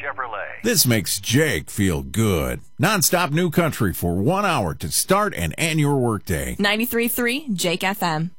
Chevrolet. This makes Jake feel good. Non-stop new country for 1 hour to start and end your workday. 93.3 Jake FM.